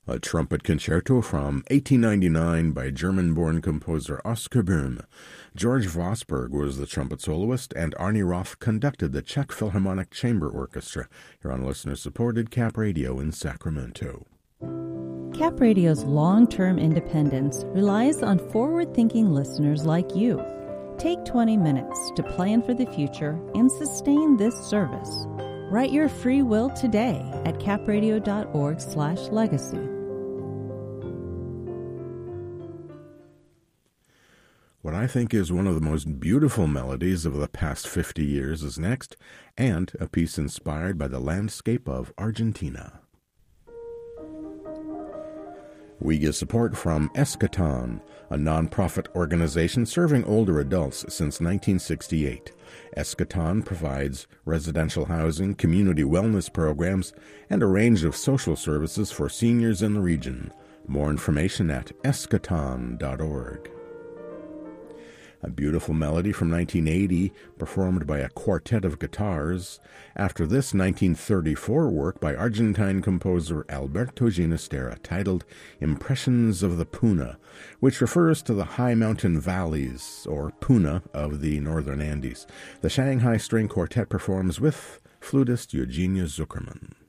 A trumpet concerto from 1899 by German-born composer Oskar Böhm. George Vosburgh was the trumpet soloist, and Arnie Roth conducted the Czech Philharmonic Chamber Orchestra. Here on listener-supported Cap Radio in Sacramento. Cap Radio's long-term independence relies on forward-thinking listeners like you. Take 20 minutes to plan for the future and sustain this service. Write your free will today at capradio.org/legacy. What I think is one of the most beautiful melodies of the past 50 years is next, and a piece inspired by the landscape of Argentina. We get support from Eschaton, a nonprofit organization serving older adults since 1968. Eschaton provides residential housing, community wellness programs, and a range of social services for seniors in the region. More information at eschaton.org. A beautiful melody from 1980, performed by a quartet of guitars. After this, 1934 work by Argentine composer Alberto Ginastera, titled Impressions of the Puna, which refers to the high mountain valleys, or Puna, of the northern Andes. The Shanghai String Quartet performs with flutist Eugenia Zuckerman.